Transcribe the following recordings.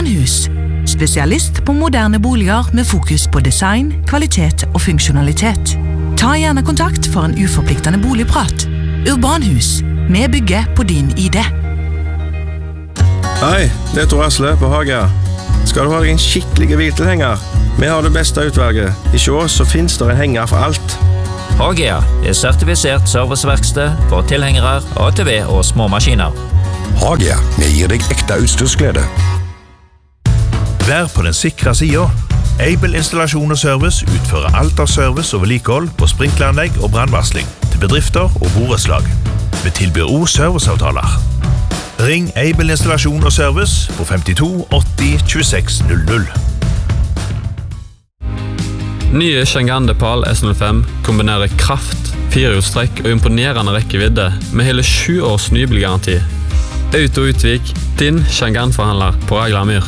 Urban Hus, spesialist på moderne boliger med fokus på design, kvalitet og funksjonalitet. Ta gjerne kontakt for en uforpliktende boligprat. Urban Hus, vi bygger på din idé. Hei, det Tor Asle på Hagia. Skal du ha deg en skikkelig hviltilhenger? Vi har det beste utvalget. I Sjås så finnes det en henger for alt. Hagia sertifisert serviceverksted for tilhengere, ATV og små maskiner. Hagia, vi gir deg ekte utstyrsglede. Vær på den sikre siden. Able Installasjon og Service utfører alt av service og vedlikehold på sprinkleranlegg og brandvarsling til bedrifter og borettslag. Vi tilbyr også serviceavtaler. Ring Able Installasjon og Service på 52 80 26 00. Nye Chang'an Depal S05 kombinerer kraft, firehjulstrekk og imponerende rekkevidde med hele 7 års nybilgaranti. Auto Utvik, din Chang'an-forhandler på Aglamyr.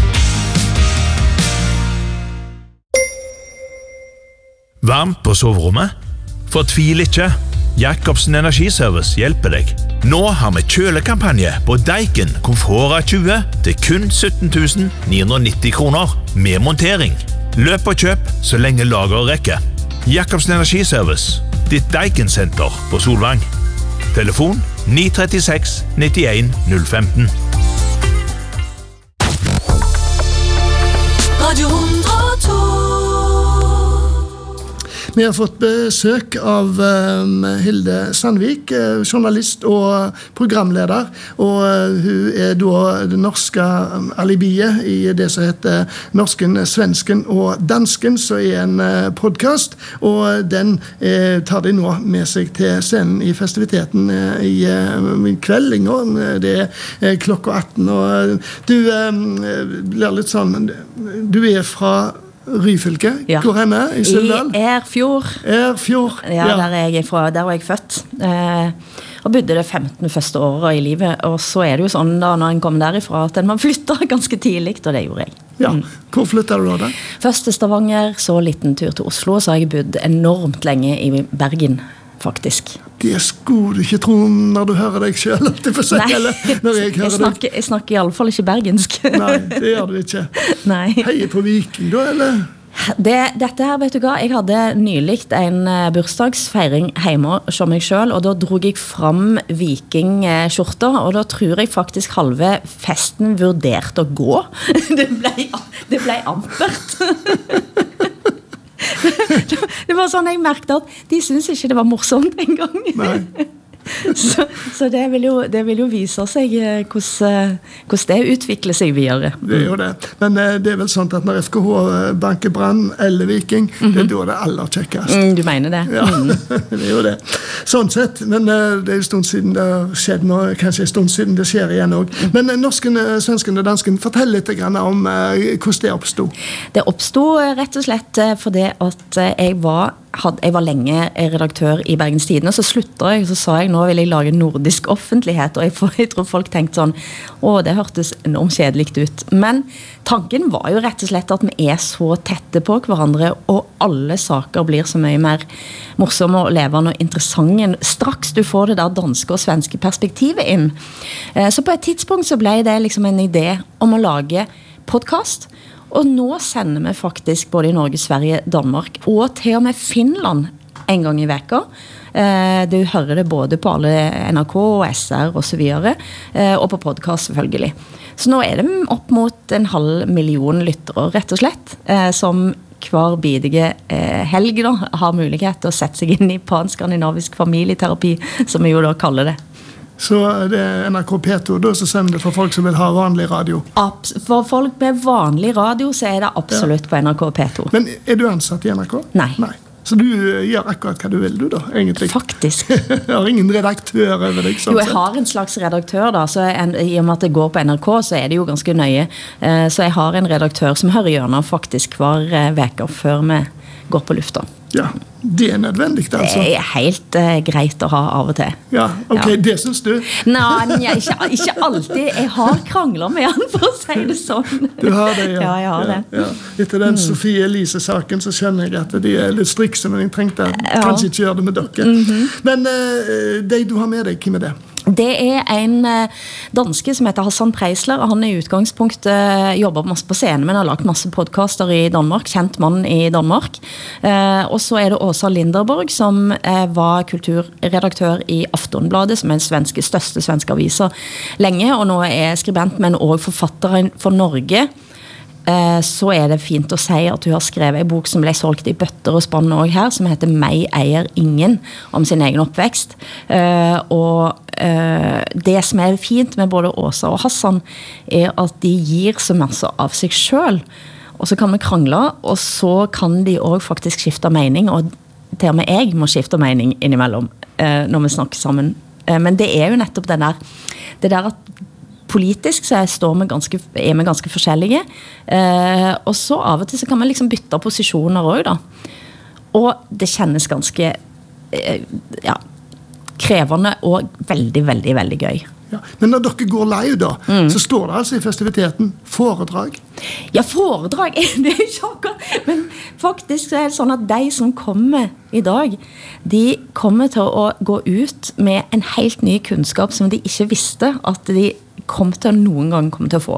Varmt på soverommet? Fortvil ikke. Jacobsen Energiservice hjelper deg. Nå har vi kjølekampanje på Daikin Komfora 20 til kun 17 990 kroner med montering. Løp og kjøp så lenge lager rekker. Jacobsen Energiservice, ditt Daikin-senter på Solvang. Telefon 936 91 015. Radio 102. Vi har fått besøk av Hilde Sandvik, journalist og programleder, og hun da det norske alibiet i det som heter Norsken, Svensken og Dansken, som en podcast, og den tar de nå med seg til scenen i festiviteten i kveld, det klokka 18, og du blir litt sånn, du fra Ryfylke, ja. Hvor henne? I Suldal? I Erfjord. Erfjord, ja. Der var jeg født. Og bodde det 15 første året i livet. Og så det jo sånn da, når en kom derifra, at en må flytte ganske tidlig, og det gjorde jeg. Ja, hvor flyttet du da? Først til Stavanger, så liten tur til Oslo, så har jeg bodd enormt lenge i Bergen, faktisk. Det skulle du ikke tro når du hører deg selv, eller når jeg hører deg. Jeg snakker i alle fall ikke bergensk. Nei, det gjør du ikke. Nei. Heier på Viking da, eller? Dette her, vet du hva, jeg hadde nylig en bursdagsfeiring hjemme hos meg selv, og da drog jeg fram vikingskjorta, og da tror jeg faktisk halve festen vurderte å gå. Det ble ampert. Det var sånn jeg merkte at de synes ikke det var morsomt en gang. Nei. Så det vil jo vise seg hvordan det utvikler seg videre. Det gjør det. Men det vel sånn at når FKH banker Brann eller Viking, det da det aller kjekkest. Du mener det? Ja, det er jo det. Sånn sett, men det en stund siden det skjedde nå, kanskje en stund siden det skjer igjen også. Men norsken, svensken og dansken, fortell litt grann om hvordan det oppstod. Det oppstod rett og slett fordi at jeg var lenge redaktør i Bergens Tidende, så sluttet jeg, så sa jeg, nå vil jeg lage nordisk offentlighet, og jeg tror folk tenkte sånn, det hørtes enormt kjedelig ut. Men tanken var jo rett og slett at vi så tette på hverandre, og alle saker blir så mye mer morsomme og levende og interessante. Straks du får det der danske og svenske perspektivet inn. Så på et tidspunkt så ble det liksom en idé om å lage podcast, og nå sender vi faktisk både i Norge, Sverige, Danmark og til og med Finland en gang i veka. Du hører det både på alle NRK og SR og så videre, og på podcast selvfølgelig. Så nå det opp mot 500 000 lyttere, rett og slett, som hver bidige helg da, har mulighet til å sette seg inn i panskandinavisk familieterapi, som vi jo da kaller det. Så det NRK P2 da, så sender det for folk som vil ha vanlig radio? For folk med vanlig radio så det absolutt på NRK P2. Men du ansatt i NRK? Nei. Så du gjør akkurat hva du vil du da, egentlig? Faktisk. Jeg har ingen redaktør over deg? Jo, jeg har en slags redaktør da, så i og med at det går på NRK, så det jo ganske nøye. Så jeg har en redaktør som hører gjennom faktisk hver veke før vi går på lufta. Ja, det nødvendig altså. Det helt greit å ha av og til. Ja, ok, ja. Det synes du? Nei, ikke alltid. Jeg har krangler med han, for å si det sånn. Du har det, ja. Ja, jeg har det. Ja. Etter den Sofie Elise-saken så skjønner jeg at de litt strikse, men jeg trengte kanskje ikke gjøre det med dere. Men de du har med deg, hvem det? Det en danske som heter Hassan Preisler, og han I utgangspunktet jobber masse på scene, men har lagt masse podcaster I Danmark, kjent mann I Danmark. Og så det Åsa Linderborg, som var kulturredaktør I Aftonbladet, som den største svenske aviser lenge, og nå skribent, men også forfatter for Norge. Så det fint å si at hun har skrevet en bok som ble solgt I bøtter og spann også her, som heter «Meg eier ingen», om sin egen oppvekst. Og det som fint med både Åsa og Hassan at de gir så masse av seg selv, og så kan vi krangle, og så kan de også faktisk skifte mening, og til og med jeg må skifte mening innimellom når vi snakker sammen. Men det jo nettopp det der at politisk så vi ganske forskjellige, og så av og til så kan man liksom bytte posisjoner også da. Og det kjennes ganske krevende og veldig, veldig, veldig gøy. Ja. Men når dere går live da, så står det altså I festiviteten foredrag. Ja, foredrag det ikke akkurat, men faktisk så det sånn at de som kommer I dag, de kommer til å gå ut med en helt ny kunnskap som de ikke visste at de noen gang kommer til å få.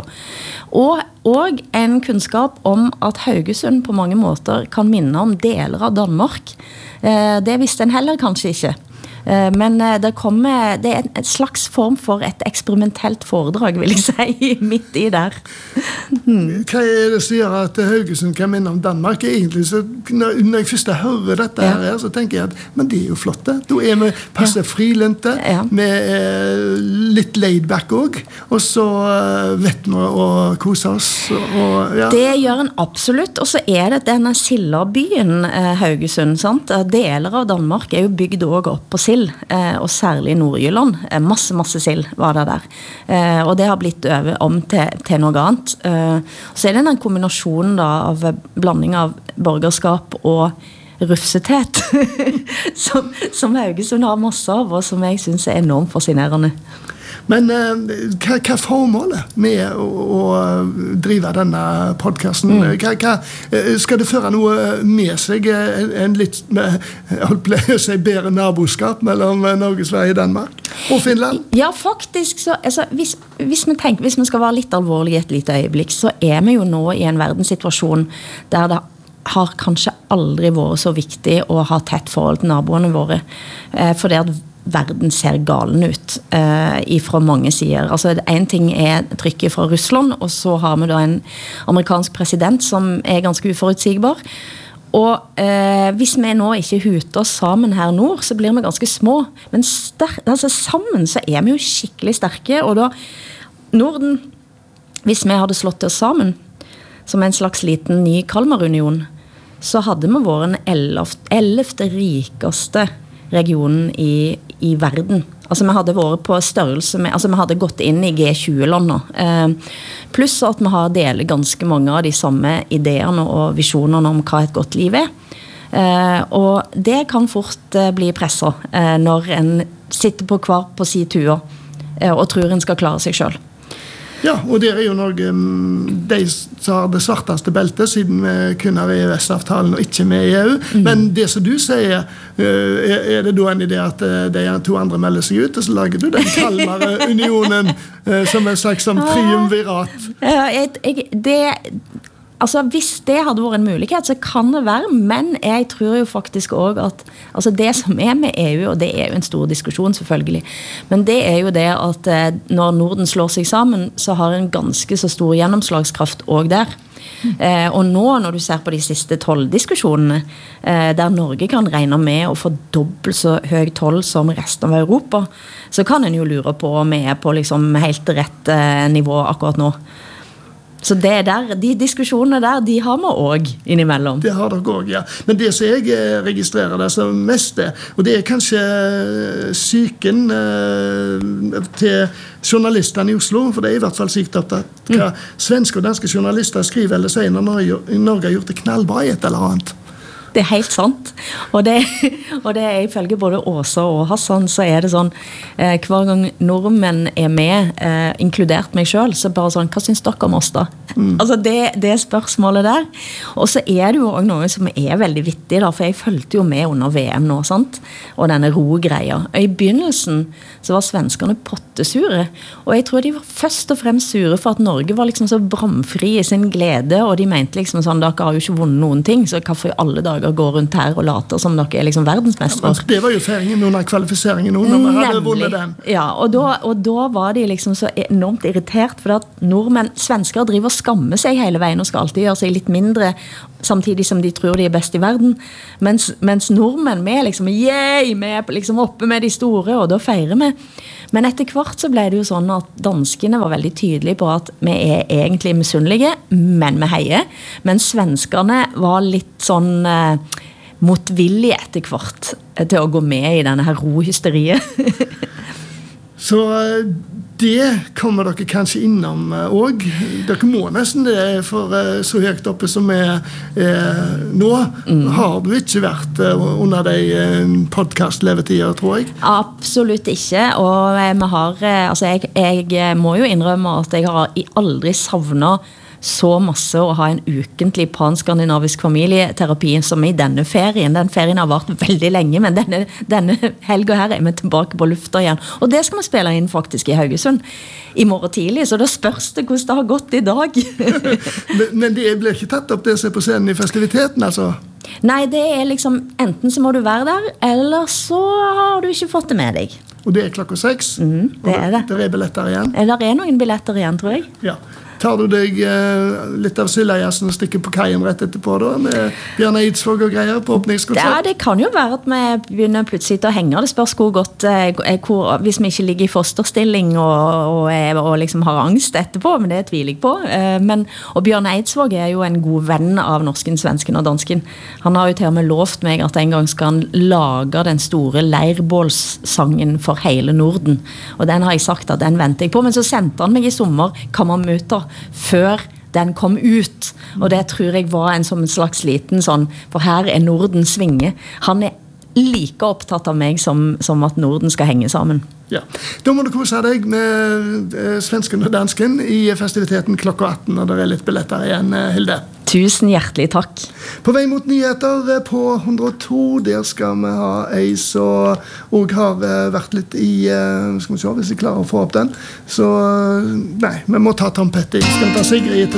Og en kunnskap om at Haugesund på mange måter kan minne om deler av Danmark. Det visste en heller kanskje ikke. Men det en slags form for et eksperimentelt foredrag, vil jeg si, midt I der. Hva det som gjør at Haugesund kan minne om Danmark? Egentlig, så, når jeg først hører dette her, så tenker jeg at men det jo flott det. Da vi passe frilente, med litt laid back også, og så vet vi å kose oss. Og, Det gjør en absolutt, og så det denne Sillabyen Haugesund, sant? Deler av Danmark jo bygd også opp på sild, og særlig Nordjylland. Masse sild var det der. Og det har blitt om til noe annet. Så det den kombinasjonen da, av blanding av borgerskap og rufsethet som Haugesund har masse av, og som jeg synes enormt fascinerende. Men hva formålet med å drive denne podcasten? Skal det føre noe med seg en litt bedre naboskap mellom Norge, Sverige, Danmark og Finland? Ja, faktisk så, altså, hvis vi skal være litt alvorlige et lite øyeblikk, så vi jo nå I en verdenssituasjon der det har kanskje aldri vært så viktig å ha tett forhold til naboene våre, for det at verden ser galen ut ifra mange sider. Altså, en ting trykket fra Russland, og så har vi da en amerikansk president som ganske uforutsigbar. Og hvis vi nå ikke huter oss sammen her nord, så blir vi ganske små. Men altså, sammen så vi jo skikkelig sterke, og da Norden, hvis vi hadde slått oss sammen, som en slags liten ny Kalmarunion, så hadde vi vært den 11. rikeste regionen I verden. Altså vi hadde vært på størrelse med, altså vi hadde gått inn I G20-landet. Pluss at vi har delt ganske mange av de samme ideene og visjonene om hva et godt liv Og det kan fort bli presset når en sitter på hver på sin tur og tror en skal klare seg selv. Ja, og det jo Norge, de som har det svarteste beltet, siden vi kun har EØS-avtalen og ikke med EU. Men det som du sier, det da en idé at de to andre melder seg ut, og så lager du den Kalmarunionen som en slags triumvirat? Altså, hvis det hadde vært en mulighet, så kan det være, men jeg tror jo faktisk også at altså det som med EU, og det jo en stor diskusjon selvfølgelig, men det jo det at når Norden slår seg sammen, så har en ganske så stor gjennomslagskraft også der. Og nå når du ser på de siste 12 diskusjonene, der Norge kan regne med å få dobbelt så høy toll som resten av Europa, så kan en jo lure på om vi på liksom helt rett nivå akkurat nå. Så det der, de diskusjonene der, de har vi også innimellom. Det har dere også, ja. Men det som jeg registrerer det som mest og det kanskje syken til journalistene I Oslo, for det I hvert fall sykt opptatt hva svenske og danske journalister skriver eller sier når Norge har gjort det knallbra I et eller annet. Det helt sant. Og det ifølge både Åsa og Hassan, så det sånn, hver gang nordmenn med, inkludert meg selv, så bare sånn, hva synes dere om oss da? Altså det spørsmålet der. Og så det jo også noe som veldig vittig da, for jeg følte jo med under VM nå, sant? Og denne ro-greia. I begynnelsen så var svenskerne pottesure, og jeg tror de var først og fremst sure for at Norge var liksom så bramfri I sin glede, og de mente liksom sånn, dere har jo ikke vunnet noen ting, så hvorfor I alle dager gå rundt her og later som dere liksom verdensmestere? Ja, det var jo feiringen under kvalifiseringen nå, når vi hadde vunnet den. Ja, og da var de liksom så enormt irritert, for at svensker driver og skammer seg hele veien, og skal alltid gjøre seg litt mindre, samtidig som de tror de best I verden. Mens nordmenn, vi liksom, yay, vi liksom oppe med de store, og da feirer vi. Men etter hvert så ble det jo sånn at danskene var veldig tydelige på at vi egentlig misunnelige, men vi heier. Men svenskerne var litt sånn motvillige etter hvert til å gå med I denne her rohysteriet. Så det kommer dere kanskje innom også. Dere må nesten det, for så høyt oppe som nå har du ikke vært under de podcast-levetider, tror jeg. Absolutt ikke, og vi har, altså jeg må jo innrømme at jeg har aldri savnet så masse å ha en ukentlig pan-skandinavisk familieterapi som I denne ferien. Den ferien har vært veldig lenge, men denne helgen her vi tilbake på lufta igjen. Og det skal vi spille inn faktisk I Haugesund I morgen tidlig, så da spørs det hvordan det har gått I dag. men det blir ikke tatt opp det som på scenen I festiviteten, altså? Nei, det liksom, enten så må du være der, eller så har du ikke fått det med deg. Og det klokka 6? Det det. Det billetter igjen? Det noen billetter igjen, tror jeg. Ja. Tar du deg litt av Syllajassen og stikker på kajen rett etterpå da, med Bjørn Eidsvåg og greier på åpningskonsert? Ja, det kan jo være at vi begynner plutselig å henge. Det spørs hvor godt, hvis vi ikke ligger I fosterstilling og liksom har angst etterpå, men det tviler jeg på. Og Bjørn Eidsvåg jo en god venn av norsken, svensken og dansken. Han har jo til og med lovt meg at en gang skal han lage den store leirbålssangen for hele Norden. Og den har jeg sagt at den venter jeg på, men så sendte han meg I sommer Kammermøter før den kom ut, og det tror jeg var en som en slags liten sånn, for her Norden svinge. Han like opptatt av meg som at Norden skal henge sammen. Ja, da må du kose deg med svensken og dansken I festiviteten klokka 18, og det litt billetter igjen, Hilde. Tusen hjertelig takk. På vei mot nyheter på 102, der skal vi ha ei som også har vært litt I, skal vi se hvis jeg klarer å få opp den. Så nei, vi må ta Tom Petty. Skal vi ta Sigrid